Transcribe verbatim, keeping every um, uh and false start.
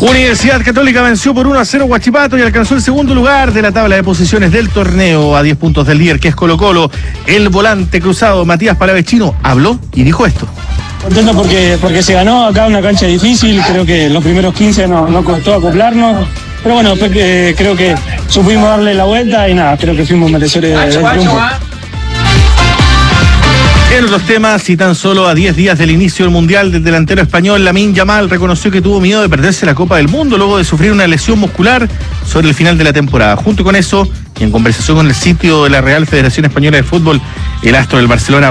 Universidad Católica venció por uno a cero Huachipato y alcanzó el segundo lugar de la tabla de posiciones del torneo a diez puntos del líder, que es Colo-Colo. El volante cruzado Matías Palavecino habló y dijo esto. Contento porque, porque se ganó acá una cancha difícil, creo que los primeros quince no, no costó acoplarnos, pero bueno, después eh, creo que supimos darle la vuelta y nada, creo que fuimos merecedores del triunfo. En otros temas, y tan solo a diez días del inicio del Mundial, del delantero español Lamine Yamal reconoció que tuvo miedo de perderse la Copa del Mundo luego de sufrir una lesión muscular sobre el final de la temporada. Junto con eso, y en conversación con el sitio de la Real Federación Española de Fútbol, el astro del Barcelona